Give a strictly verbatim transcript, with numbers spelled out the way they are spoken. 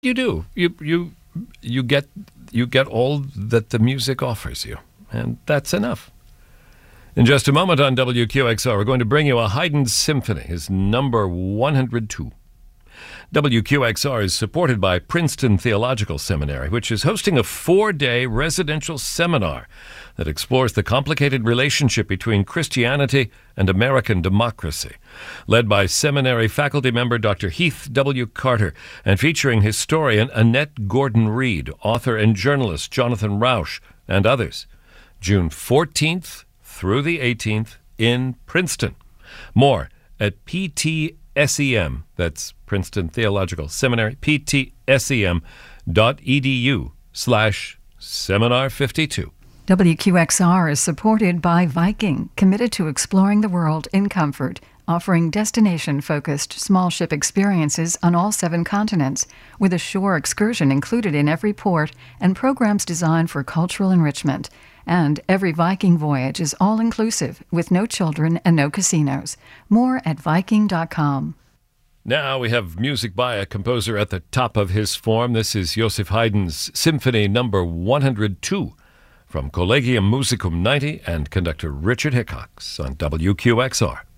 You do. You you you get you get all that the music offers you, and that's enough. In just a moment on W Q X R, we're going to bring you a Haydn symphony, his number one hundred two. W Q X R is supported by Princeton Theological Seminary, which is hosting a four-day residential seminar that explores the complicated relationship between Christianity and American democracy, led by seminary faculty member Doctor Heath W. Carter and featuring historian Annette Gordon-Reed, author and journalist Jonathan Rauch, and others. June fourteenth through the eighteenth in Princeton. More at P T S E M, that's Princeton Theological Seminary, P T S E M dot E D U slash seminar fifty-two. W Q X R is supported by Viking, committed to exploring the world in comfort, offering destination-focused small ship experiences on all seven continents, with a shore excursion included in every port and programs designed for cultural enrichment. And every Viking voyage is all-inclusive, with no children and no casinos. More at Viking dot com. Now we have music by a composer at the top of his form. This is Joseph Haydn's Symphony Number one hundred two from Collegium Musicum ninety and conductor Richard Hickox on W Q X R.